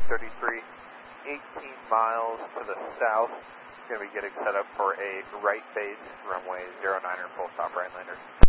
33, 18 miles to the south. Going to be getting set up for a right base, runway 09er, full stop right lander.